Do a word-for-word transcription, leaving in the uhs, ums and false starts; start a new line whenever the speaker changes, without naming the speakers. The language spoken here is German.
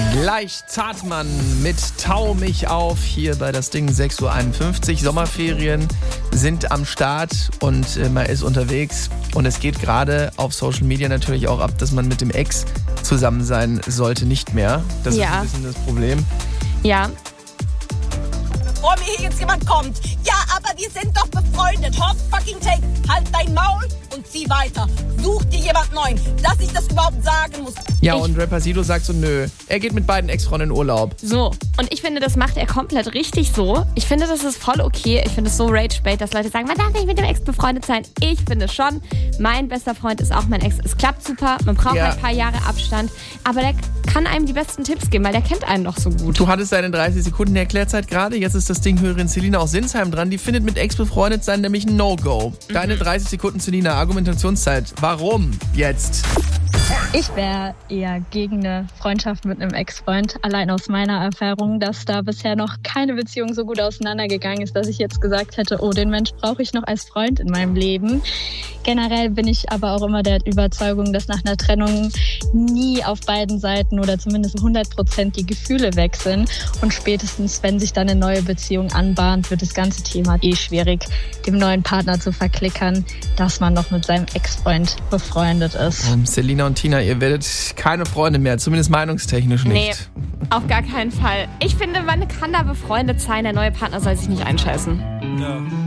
Gleich Zartmann mit Tau mich auf hier bei das Ding sechs Uhr einundfünfzig. Sommerferien sind am Start und äh, man ist unterwegs. Und es geht gerade auf Social Media natürlich auch ab, dass man mit dem Ex zusammen sein sollte, nicht mehr. Das
Ja.
ist ein bisschen das Problem.
Ja,
Bevor mir hier jetzt jemand kommt. Ja, aber wir sind doch befreundet. Hot fucking take. Halt dein Maul und zieh weiter. Such dir jemand Neuen. Dass ich das überhaupt sagen muss.
Ja,
Ich-
und Rapper Sido sagt so, nö. Er geht mit beiden Ex-Freunden in Urlaub.
so. Und ich finde, das macht er komplett richtig so. Ich finde, das ist voll okay. Ich finde es so rage-bait, dass Leute sagen, man darf nicht mit dem Ex befreundet sein. Ich finde schon, mein bester Freund ist auch mein Ex. Es klappt super, man braucht
Ja.
halt ein paar Jahre Abstand. Aber der kann einem die besten Tipps geben, weil der kennt einen doch so gut.
Du hattest deine dreißig Sekunden Erklärzeit gerade. Jetzt ist das Ding Hörerin Selina aus Sinsheim dran. Die findet mit Ex befreundet sein nämlich ein No-Go. Deine dreißig Sekunden, Selina, Argumentationszeit. Warum jetzt?
Ich wäre eher gegen eine Freundschaft mit einem Ex-Freund. Allein aus meiner Erfahrung, dass da bisher noch keine Beziehung so gut auseinandergegangen ist, dass ich jetzt gesagt hätte, oh, den Mensch brauche ich noch als Freund in meinem Leben. Generell bin ich aber auch immer der Überzeugung, dass nach einer Trennung nie auf beiden Seiten oder zumindest hundert Prozent die Gefühle wechseln. Und spätestens, wenn sich dann eine neue Beziehung anbahnt, wird das ganze Thema eh schwierig, dem neuen Partner zu verklickern, dass man noch mit seinem Ex-Freund befreundet ist.
Ähm, Selina und Tina, ihr werdet keine Freunde mehr. Zumindest meinungstechnisch
Nee,
nicht.
auf gar keinen Fall. Ich finde, man kann da befreundet sein. Der neue Partner soll sich nicht einscheißen.
Ja.